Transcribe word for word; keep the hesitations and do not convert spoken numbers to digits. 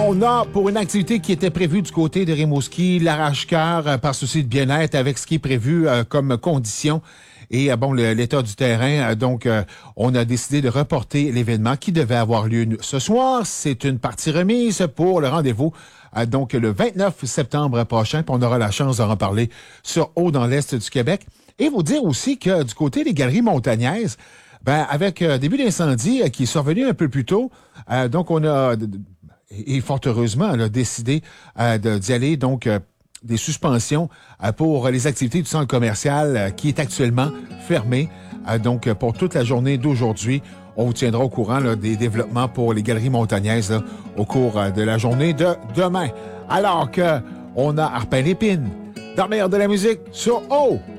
On a, pour une activité qui était prévue du côté de Rimouski, l'arrache-cœur euh, par souci de bien-être avec ce qui est prévu euh, comme condition et euh, bon le, l'état du terrain. Euh, donc, euh, on a décidé de reporter l'événement qui devait avoir lieu ce soir. C'est une partie remise pour le rendez-vous euh, donc le vingt-neuf septembre prochain. Puis on aura la chance d'en reparler sur Haut dans l'Est du Québec. Et vous dire aussi que du côté des Galeries Montagnaises, ben avec euh, début d'incendie euh, qui est survenu un peu plus tôt, euh, donc on a... Et fort heureusement, elle a décidé euh, de, d'y aller, donc, euh, des suspensions euh, pour les activités du centre commercial euh, qui est actuellement fermé. Euh, donc, pour toute la journée d'aujourd'hui, on vous tiendra au courant là, des développements pour les Galeries Montagnaises là, au cours euh, de la journée de demain. Alors que on a Arpin Lépine, dans le meilleur de la musique, sur O!